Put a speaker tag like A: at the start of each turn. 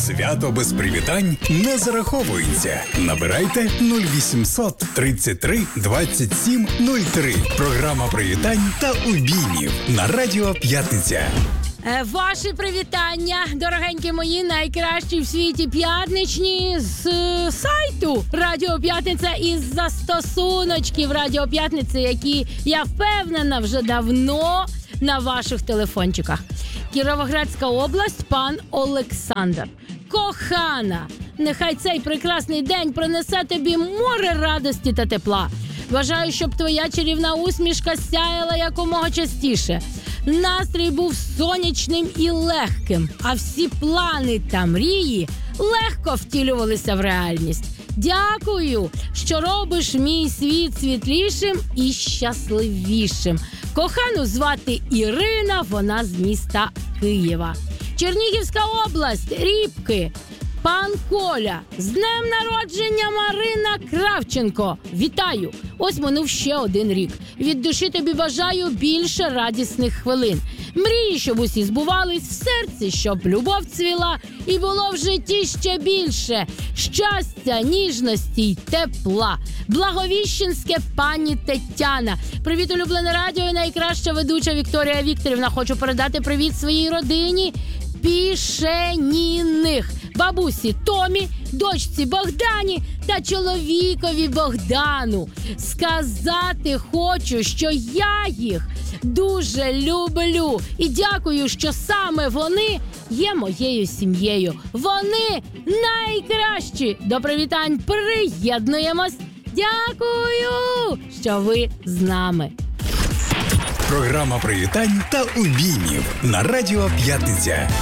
A: Свято без привітань не зараховується. Набирайте 0800 33 27 03. Програма привітань та обіймів на Радіо П'ятниця.
B: Ваші привітання, дорогенькі мої, найкращі в світі п'ятничні з сайту Радіо П'ятниця і з застосуночків Радіо П'ятниці, які, я впевнена, вже давно на ваших телефончиках. Кіровоградська область, пан Олександр. Кохана, нехай цей прекрасний день принесе тобі море радості та тепла. Бажаю, щоб твоя чарівна усмішка сяяла якомога частіше. Настрій був сонячним і легким, а всі плани та мрії легко втілювалися в реальність. Дякую, що робиш мій світ світлішим і щасливішим. Кохану звати Ірина, вона з міста Києва. Чернігівська область, Рібки. Пан Коля, з днем народження Марина Кравченко. Вітаю! Ось минув ще один рік. Від душі тобі бажаю більше радісних хвилин. Мрії, щоб усі збувались, в серці, щоб любов цвіла і було в житті ще більше щастя, ніжності й тепла. Благовіщенське пані Тетяна. Привіт, улюблене радіо і найкраща ведуча Вікторія Вікторівна. Хочу передати привіт своїй родині Пішеніних. Бабусі Томі, дочці Богдані та чоловікові Богдану. Сказати хочу, що я їх дуже люблю. І дякую, що саме вони є моєю сім'єю. Вони найкращі. До привітань приєднуємось. Дякую, що ви з нами.
A: Програма привітань та обіймів на Радіо П'ятниця.